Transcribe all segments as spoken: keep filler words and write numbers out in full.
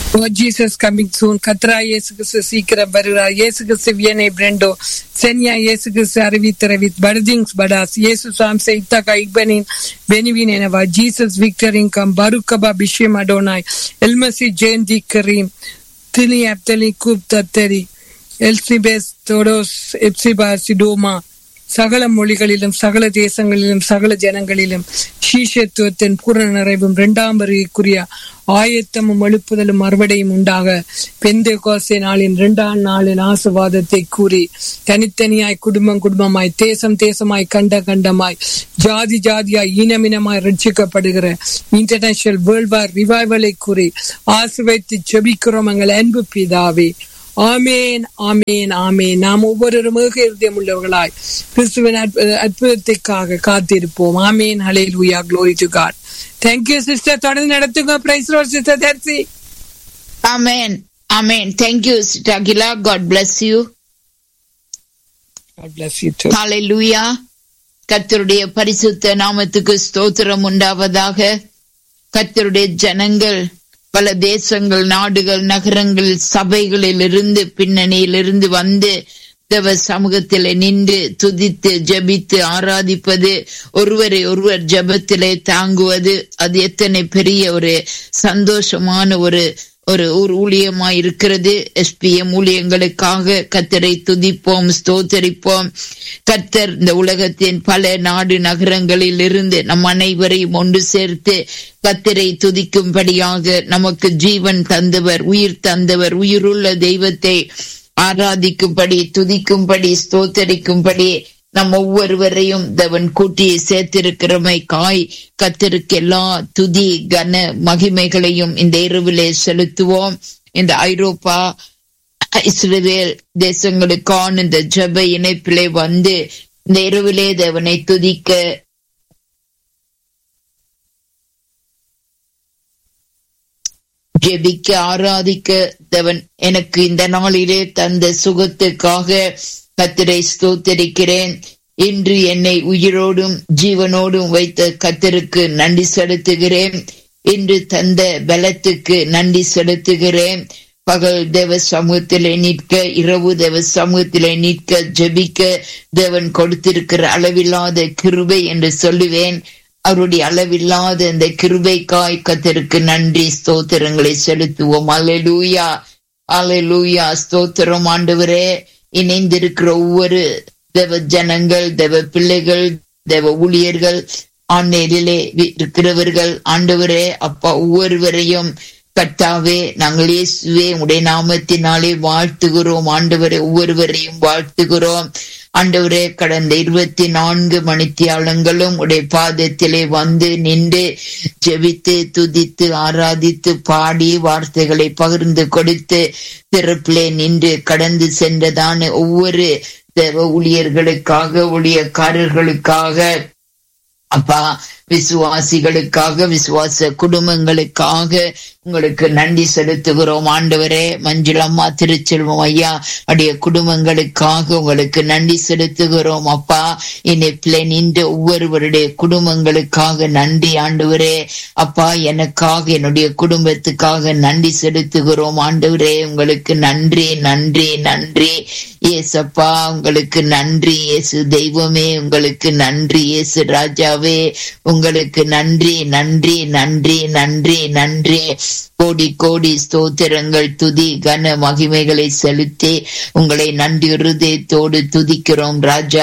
Oh Jesus coming soon. கத்ரா இயேசு கிறிஸ்து சீக்கிரம் வருகிறார். இயேசு கிறிஸ்து வியனை பிரண்டோ சென்யா இயேசு கிறிஸ்து அறிவித் ரவித் பர்திங்ஸ் படாஸ் இயேசு சாம் செய்தா இக்பனின் பெனிவின் எனவா ஜீசஸ் விக்டரிங் கம் பருக்கபா பிஷ்யம் அடோனாய் எல்மசி ஜெயந்தி கரீம் திலி அப்தலி கூப் தத்தரி எல்சிபேஸ் தோடோஸ் எப்சிபா சிடோமா சகல மொழிகளிலும் சகல தேசங்களிலும் சகல ஜனங்களிலும் சீஷத்துவத்தின் பூரண நிறைவும் இரண்டாம் வருகைக்குரிய ஆயத்தமும் எழுப்புதலும் அறுவடையும் உண்டாக பெந்தேகோஸ்தே நாளின் இரண்டாம் நாளின் ஆசீர்வாதத்தை கூறி தனித்தனியாய் குடும்பம் குடும்பமாய் தேசம் தேசமாய் கண்ட கண்டமாய் ஜாதி ஜாதியாய் ஈனமினமாய் ரட்சிக்கப்படுகிற இன்டர்நேஷனல் வேர்ல்ட் வார் ரிவைவலை கூறி ஆசீர்வதித்து ஜெபிக்கிறோம் எங்கள் அன்பு பிதாவே. ஆமேன் ஆமேன் ஆமேன். நாம் ஒவ்வொரு மிருகம் உள்ளவர்களாய் கிறிஸ்துவின் அற்புதத்திற்காக காத்திருப்போம். ஆமேன். ஹல்லேலூயா. Glory to God. Thank you sister. தொடர்ந்து நடத்துங்க. Praise the Lord sister Darcy. Amen. Amen. Thank you sister Agila. God bless you. God bless you too. Hallelujah. கர்த்தருடைய பரிசுத்த நாமத்துக்கு ஸ்தோத்திரம் உண்டாவதாக. கர்த்தருடைய ஜனங்கள் பல தேசங்கள் நாடுகள் நகரங்கள் சபைகளில் இருந்து பின்னணியில் இருந்து வந்து தேவ சமூகத்திலே நின்று துதித்து ஜெபித்து ஆராதிப்பது ஒருவரை ஒருவர் ஜெபத்திலே தாங்குவது அது எத்தனை பெரிய ஒரு சந்தோஷமான ஒரு ஒரு ஊழியமாய் இருக்கிறது. எஸ்பிஎம் ஊழியங்களுக்காக கர்த்தரை துதிப்போம் ஸ்தோத்தரிப்போம். கர்த்தர் இந்த உலகத்தின் பல நாடு நகரங்களில் இருந்து நம் அனைவரையும் ஒன்று சேர்த்து கர்த்தரை துதிக்கும்படியாக நமக்கு ஜீவன் தந்தவர் உயிர் தந்தவர் உயிருள்ள தெய்வத்தை ஆராதிக்கும்படி துதிக்கும்படி ஸ்தோத்தரிக்கும்படி நம் ஒவ்வொருவரையும் தேவன் கூட்டி சேர்த்திருக்கிறமை காய் கர்த்தருக்கு எல்லா துதி கன மகிமைகளையும் இந்த இரவிலே செலுத்துவோம். இந்த ஐரோப்பா இஸ்ரவேல் தேசங்களுக்கான இந்த ஜெப இணைப்பிலே வந்து இந்த இரவிலே தேவனை துதிக்க ஜெபிக்க ஆராதிக்க தேவன் எனக்கு இந்த நாளிலே தந்த சுகத்துக்காக கர்த்தரை ஸ்தோத்தரிக்கிறேன். இன்று என்னை உயிரோடும் ஜீவனோடும் வைத்த கர்த்தருக்கு நன்றி செலுத்துகிறேன். இன்று தந்த பலத்துக்கு நன்றி செலுத்துகிறேன். பகல் தேவ சமூகத்திலே நிற்க இரவு தேவ சமூகத்திலே நிற்க ஜெபிக்க தேவன் கொடுத்திருக்கிற அளவில்லாத கிருபை என்று சொல்லுவேன். அவருடைய அளவில்லாத இந்த கிருபைக்காய் கர்த்தருக்கு நன்றி ஸ்தோத்திரங்களை செலுத்துவோம். அல்லேலூயா அல்லேலூயா. ஸ்தோத்திரம் ஆண்டவரே. இணைந்திருக்கிற ஒவ்வொரு தேவ ஜனங்கள் தேவ பிள்ளைகள் தேவ ஊழியர்கள் ஆன்லைனிலே இருக்கிறவர்கள் ஆண்டவரே அப்பா ஒவ்வொருவரையும் கர்த்தாவே நாங்கள் இயேசுவே உடைய நாமத்தினாலே வாழ்த்துகிறோம். ஆண்டவரே ஒவ்வொருவரையும் வாழ்த்துகிறோம். ஆண்டவரே கடந்த இருபத்தி நான்கு மணித்தியாலங்களும் உடைய பாதத்திலே வந்து நின்று ஜெபித்து துதித்து ஆராதித்து பாடி வார்த்தைகளை பகிர்ந்து கொடுத்து திறப்பிலே நின்று கடந்து சென்றதான ஒவ்வொரு தேவ ஊழியர்களுக்காக ஊழியக்காரர்களுக்காக அப்பா விசுவாசிகளுக்காக விசுவாச குடும்பங்களுக்காக உங்களுக்கு நன்றி செலுத்துகிறோம். ஆண்டவரே மஞ்சுளம்மா திருச்செல்வம் ஐயா அடைய குடும்பங்களுக்காக உங்களுக்கு நன்றி செலுத்துகிறோம். அப்பா இணைப்பிலே நின்ற ஒவ்வொருவருடைய குடும்பங்களுக்காக நன்றி ஆண்டவரே. அப்பா எனக்காக என்னுடைய குடும்பத்துக்காக நன்றி செலுத்துகிறோம். ஆண்டவரே உங்களுக்கு நன்றி நன்றி நன்றி ஏசப்பா. உங்களுக்கு நன்றி இயேசு தெய்வமே. உங்களுக்கு நன்றி இயேசு ராஜாவே. உங்களுக்கு நன்றி நன்றி நன்றி நன்றி நன்றி. கோடி கோடி ஸ்தோத்திரங்கள் துதி கன மகிமைகளை செலுத்தி உங்களை நன்றி இருதயத்தோடு துதிக்கிறோம் ராஜா.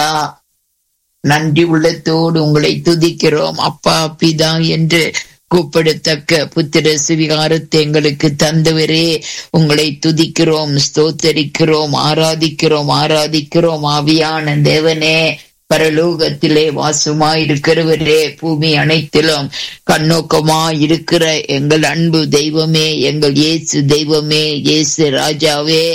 நன்றி உள்ளத்தோடு உங்களை துதிக்கிறோம் அப்பா பிதா என்று கூப்பிடத்தக்க புத்திர சுவிகாரத்தை எங்களுக்கு தந்தவரே உங்களை துதிக்கிறோம் ஸ்தோத்தரிக்கிறோம் ஆராதிக்கிறோம் ஆராதிக்கிறோம். ஆவியான தேவனே பரலோகத்திலே வாசமாய் இருக்கிறவரே பூமி அனைத்திலும் கண்ணோக்கமாய் இருக்கிற எங்கள் அன்பு தெய்வமே எங்கள் இயேசு தெய்வமே இயேசு ராஜாவே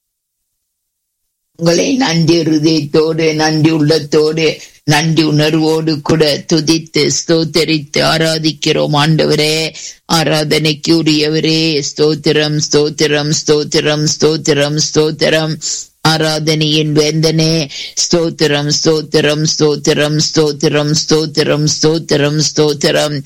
உங்களை நன்றி இருதயத்தோடு நன்றி உள்ளத்தோடு நன்றி உணர்வோடு கூட துதித்து ஸ்தோத்தரித்து ஆராதிக்கிறோம் ஆண்டவரே. ஆராதனைக்கு உரியவரே ஸ்தோத்திரம் ஸ்தோத்திரம் ஸ்தோத்திரம் ஸ்தோத்திரம் ஸ்தோத்திரம். ஆராதனையின் வேந்தனே ஸ்தோத்திரம் ஸ்தோத்திரம் ஸ்தோத்திரம் ஸ்தோத்திரம் ஸ்தோத்திரம் ஸ்தோத்திரம் ஸ்தோத்திரம்.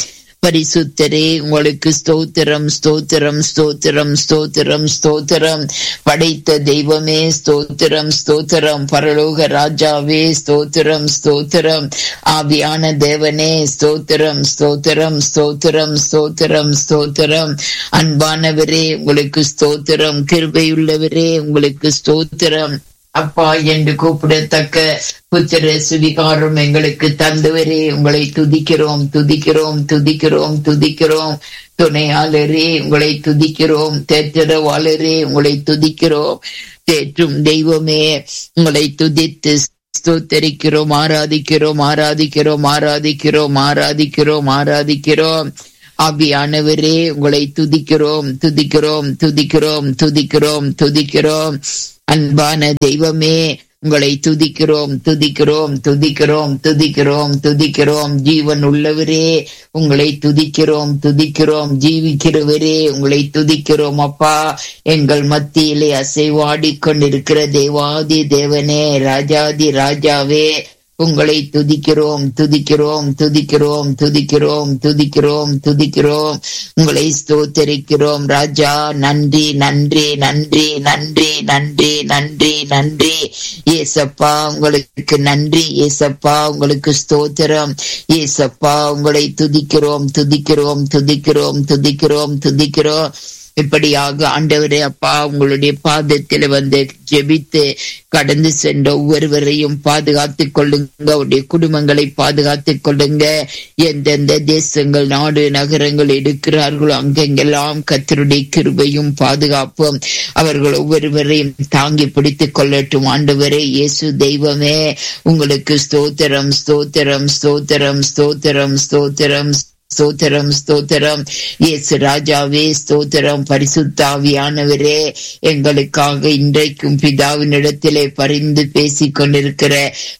பரிசுத்தரே உங்களுக்கு ஸ்தோத்திரம் ஸ்தோத்திரம் ஸ்தோத்திரம் ஸ்தோத்திரம் ஸ்தோத்திரம். படைத்த தெய்வமே ஸ்தோத்திரம் ஸ்தோத்திரம். பரலோக ராஜாவே ஸ்தோத்திரம் ஸ்தோத்திரம். ஆவியான தேவனே ஸ்தோத்திரம் ஸ்தோத்திரம் ஸ்தோத்திரம் ஸ்தோத்திரம் ஸ்தோத்திரம். அன்பானவரே உங்களுக்கு ஸ்தோத்திரம். கிருபையுள்ளவரே உங்களுக்கு ஸ்தோத்திரம். அப்பா என்று கூப்பிடத்தக்க புத்திர சுவிகாரம் எங்களுக்கு தந்தவரே உங்களை துதிக்கிறோம் துதிக்கிறோம் துதிக்கிறோம் துதிக்கிறோம். துணையாளரே உங்களை துதிக்கிறோம். தேற்றரவாளரே உங்களை துதிக்கிறோம். தேற்றும் தெய்வமே உங்களை துதித்து ஸ்தோத்தரிக்கிறோம் ஆராதிக்கிறோம் ஆராதிக்கிறோம் ஆராதிக்கிறோம் ஆராதிக்கிறோம் ஆராதிக்கிறோம். ஆவியானவரே உங்களை துதிக்கிறோம் துதிக்கிறோம் துதிக்கிறோம் துதிக்கிறோம் துதிக்கிறோம். அன்பான தெய்வமே உங்களை துதிக்கிறோம் துதிக்கிறோம் துதிக்கிறோம் துதிக்கிறோம் துதிக்கிறோம். ஜீவன் உள்ளவரே உங்களை துதிக்கிறோம் துதிக்கிறோம். ஜீவிக்கிறவரே உங்களை துதிக்கிறோம். அப்பா எங்கள் மத்தியிலே அசைவாடி கொண்டிருக்கிற தேவாதி தேவனே ராஜாதி ராஜாவே உங்களை துதிக்கிறோம் துதிக்கிறோம் துதிக்கிறோம் துதிக்கிறோம் துதிக்கிறோம் துதிக்கிறோம். உங்களை ஸ்தோத்தரிக்கிறோம் ராஜா. நன்றி நன்றி நன்றி நன்றி நன்றி நன்றி நன்றி. ஏசப்பா உங்களுக்கு நன்றி. ஏசப்பா உங்களுக்கு ஸ்தோத்திரம். ஏசப்பா உங்களை துதிக்கிறோம் துதிக்கிறோம் துதிக்கிறோம் துதிக்கிறோம் துதிக்கிறோம். இப்படியாக ஆண்டவரே அப்பா உங்களுடைய பாதத்தில் வந்து ஜெபித்து கடந்து சென்ற ஒவ்வொருவரையும் பாதுகாத்துக் கொள்ளுங்க. அவருடைய குடும்பங்களை பாதுகாத்துக் கொள்ளுங்க. எந்தெந்த தேசங்கள் நாடு நகரங்கள் எடுக்கிறார்களோ அங்கெங்கெல்லாம் கர்த்தருடைய கிருபையும் பாதுகாப்பும் அவர்கள் ஒவ்வொருவரையும் தாங்கி பிடித்துக் கொள்ளட்டும். ஆண்டவரே இயேசு தெய்வமே உங்களுக்கு ஸ்தோத்திரம் ஸ்தோத்திரம் ஸ்தோத்திரம் ஸ்தோத்திரம் ஸ்தோத்திரம் ஸ்தோத்திரம் ஸ்தோத்திரம். இயேசு ராஜாவே ஸ்தோத்திரம். பரிசுத்தாவியானவரே எங்களுக்காக இன்றைக்கும் பிதாவினிடத்திலே பரிந்து பேசிக் கொண்டிருக்கிற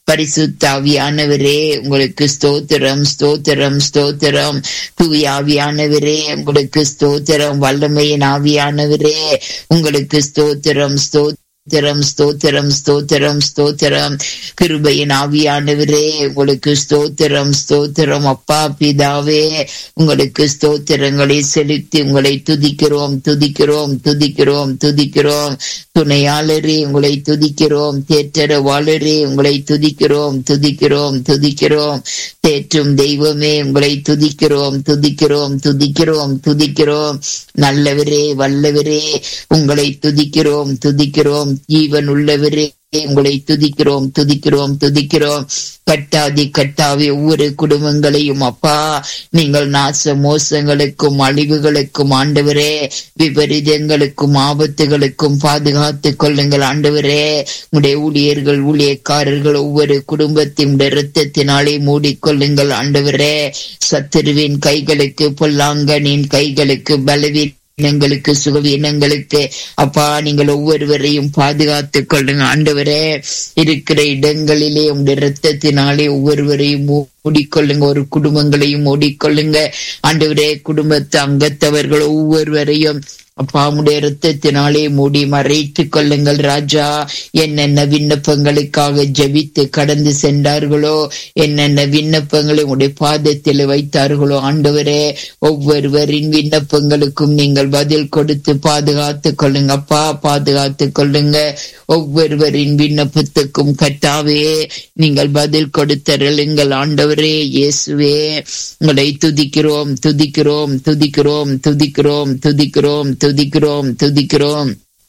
பரிசுத்தாவியானவரே உங்களுக்கு ஸ்தோத்திரம் ஸ்தோத்திரம் ஸ்தோத்திரம். தூயாவியானவரே உங்களுக்கு ஸ்தோத்திரம். வல்லமையின் ஆவியானவரே உங்களுக்கு ஸ்தோத்திரம் ஸ்தோத்திரம் ஸ்தோத்திரம் ஸ்தோத்திரம் ஸ்தோத்திரம். கிருபையின் ஆவியானவரே உங்களுக்கு ஸ்தோத்திரம் ஸ்தோத்திரம். அப்பா பிதாவே உங்களுக்கு ஸ்தோத்திரங்களை செலுத்தி உங்களை துதிக்கிறோம் துதிக்கிறோம் துதிக்கிறோம் துதிக்கிறோம். துணையாளரே உங்களை துதிக்கிறோம். தேற்றரவாளரே உங்களை துதிக்கிறோம் துதிக்கிறோம் துதிக்கிறோம். தேற்றும் தெய்வமே உங்களை துதிக்கிறோம் துதிக்கிறோம் துதிக்கிறோம் துதிக்கிறோம். நல்லவரே வல்லவரே உங்களை துதிக்கிறோம் துதிக்கிறோம். ஜீவன் உள்ளவரே உங்களை துதிக்கிறோம் துதிக்கிறோம் துதிக்கிறோம். கட்டாதி கட்டாவி ஒவ்வொரு குடும்பங்களையும் அப்பா நீங்கள் நாச மோசங்களுக்கும் அழிவுகளுக்கும் ஆண்டவரே விபரீதங்களுக்கும் ஆபத்துகளுக்கும் பாதுகாத்துக் கொள்ளுங்கள். ஆண்டவரே உடைய ஊழியர்கள் ஊழியக்காரர்கள் ஒவ்வொரு குடும்பத்தின் இரத்தத்தினாலே மூடிக்கொள்ளுங்கள். ஆண்டவரே சத்துருவின் கைகளுக்கு பொல்லாங்கனின் கைகளுக்கு பலவீன இனங்களுக்கு சுகவீனங்களுக்கு அப்பா நீங்கள் ஒவ்வொருவரையும் பாதுகாத்துக் கொள்ளுங்க. ஆண்டவரே இருக்கிற இடங்களிலே உங்களுடைய இரத்தத்தினாலே ஒவ்வொருவரையும் மூடிக்கொள்ளுங்க. ஒரு குடும்பங்களையும் மூடிக்கொள்ளுங்க. ஆண்டவரே குடும்பத்து அங்கத்தவர்கள் ஒவ்வொருவரையும் அப்பா உடைய இரத்தத்தினாலே மூடி மறைத்துக் கொள்ளுங்கள். ராஜா என்னென்ன விண்ணப்பங்களுக்காக ஜெபித்து கடந்து சென்றார்களோ என்னென்ன விண்ணப்பங்களை உடைய பாதத்தில் வைத்தார்களோ ஆண்டவரே ஒவ்வொருவரின் விண்ணப்பங்களுக்கும் நீங்கள் பதில் கொடுத்து பாதுகாத்துக் கொள்ளுங்க. அப்பா பாதுகாத்துக் கொள்ளுங்க. ஒவ்வொருவரின் விண்ணப்பத்துக்கும் கர்த்தாவே நீங்கள் பதில் கொடுத்தருளுங்கள். ஆண்டவரே இயேசுவே உங்களை துதிக்கிறோம் துதிக்கிறோம் துதிக்கிறோம் துதிக்கிறோம் துதிக்கிறோம் துதிக்கிறோம் துதிக்கிறோம்.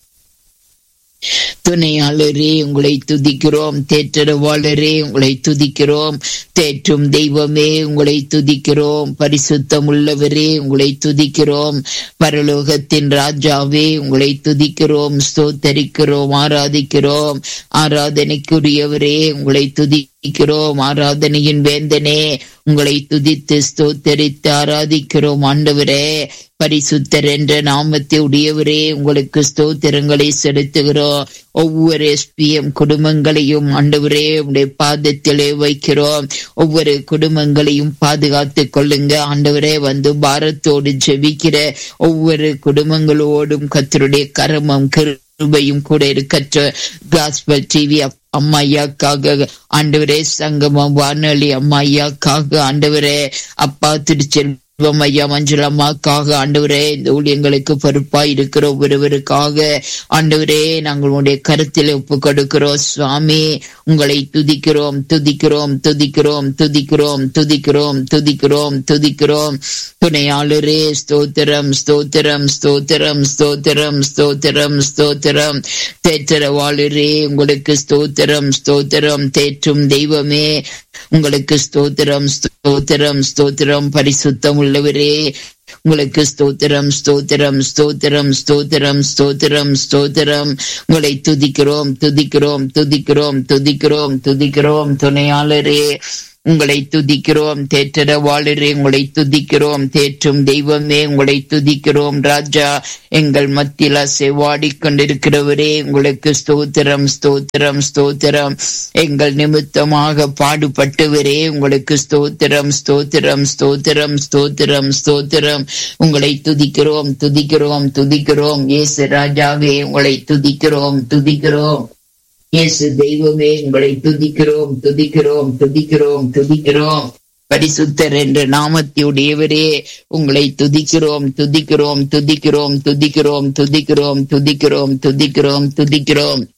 துணையாளரே உங்களை துதிக்கிறோம். தேற்றரவாளரே உங்களை துதிக்கிறோம். தேற்றும் தெய்வமே உங்களை துதிக்கிறோம். பரிசுத்தம் உள்ளவரே உங்களை துதிக்கிறோம். பரலோகத்தின் ராஜாவே உங்களை துதிக்கிறோம் ஸ்தோத்தரிக்கிறோம் ஆராதிக்கிறோம். ஆராதனைக்குரியவரே உங்களை துதிக்கிறோம். ஆராதனையின் வேந்தனே உங்களை துதித்து ஸ்தோத்தரித்து ஆராதிக்கிறோம். ஆண்டவரே பரிசுத்தர் என்ற நாமத்தை உடையவரே உங்களுக்கு ஸ்தோத்திரங்களை செலுத்துகிறோம். ஒவ்வொரு எஸ்பிஎம் குடும்பங்களையும் ஆண்டவரே உடைய பாதத்திலே வைக்கிறோம். ஒவ்வொரு குடும்பங்களையும் பாதுகாத்துக் கொள்ளுங்க. ஆண்டவரே வந்து பாரத்தோடு ஜெபிக்கிற ஒவ்வொரு குடும்பங்களோடும் கர்த்தருடைய கரமும் கிருபையும் கூட இருக்கற்ற காஸ்பல் டிவி அம்மா ஐயாக்காக ஆண்டவரே சங்கமம் வானொலி அம்மா ஐயாக்காக ஆண்டவரே அப்பா திருச்செல் ஐயா மஞ்சளம்மாக்காக ஆண்டவரே, இந்த ஊழியங்களுக்கு பொறுப்பாய் இருக்கிற ஒவ்வொருவருக்காக ஆண்டவரே நாங்கள் உங்களுடைய கருத்தில் ஒப்பு கொடுக்கிறோம் சுவாமி. உங்களை துதிக்கிறோம் துதிக்கிறோம் துதிக்கிறோம் துதிக்கிறோம் துதிக்கிறோம் துதிக்கிறோம் துதிக்கிறோம். துணையாளரே ஸ்தோத்திரம் ஸ்தோத்திரம் ஸ்தோத்திரம் ஸ்தோத்திரம் ஸ்தோத்திரம் ஸ்தோத்திரம். தேற்றரவாளரே உங்களுக்கு ஸ்தோத்திரம் ஸ்தோத்திரம். தேற்றும் தெய்வமே உங்களுக்கு ஸ்தோத்திரம் ஸ்தோத்திரம் ஸ்தோத்திரம். பரிசுத்தம் உள்ளவரே உங்களுக்கு ஸ்தோத்திரம் ஸ்தோத்திரம் ஸ்தோத்திரம் ஸ்தோத்திரம் ஸ்தோத்திரம் ஸ்தோத்திரம். உங்களை துதிக்கிறோம் துதிக்கிறோம் துதிக்கிறோம் துதிக்கிறோம் துதிக்கிறோம். துணையாளரே உங்களை துதிக்கிறோம். தேற்றரவாளரே உங்களை துதிக்கிறோம். தேற்றும் தெய்வமே உங்களை துதிக்கிறோம். ராஜா எங்கள் மத்தியில் அசைவாடி கொண்டிருக்கிறவரே உங்களுக்கு ஸ்தோத்திரம் ஸ்தோத்திரம் ஸ்தோத்திரம். எங்கள் நிமித்தமாக பாடுபட்டவரே உங்களுக்கு ஸ்தோத்திரம் ஸ்தோத்திரம் ஸ்தோத்திரம் ஸ்தோத்திரம் ஸ்தோத்திரம். உங்களை துதிக்கிறோம் துதிக்கிறோம் துதிக்கிறோம். இயேசு ராஜாவே உங்களை துதிக்கிறோம் துதிக்கிறோம். இயேசு தெய்வமே உங்களை துதிக்கிறோம் துதிக்கிறோம் துதிக்கிறோம் துதிக்கிறோம். பரிசுத்தர் என்ற நாமத்தையுடையவரே உங்களை துதிக்கிறோம் துதிக்கிறோம் துதிக்கிறோம் துதிக்கிறோம் துதிக்கிறோம் துதிக்கிறோம் துதிக்கிறோம் துதிக்கிறோம்.